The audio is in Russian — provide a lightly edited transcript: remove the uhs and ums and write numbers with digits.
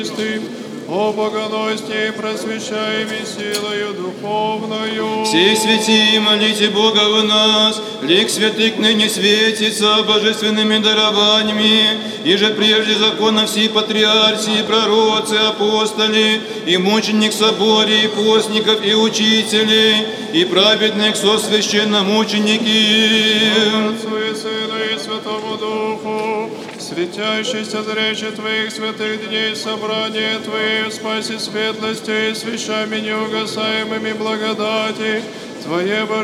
о богоносне просвещаеми силою духовною. Все святые, молите Бога в нас, лик святых ныне светится божественными дарованиями, и же прежде закона всей патриарсии, пророцы, апостоли, и мученик соборе, и постников, и учителей, и праведных со священномученики. Отцу и Сыну и Святому Духу, светящийся зрече Твоих святых дней, собрание Твое, в спасе светлости и с вещами неугасаемыми благодати, Твое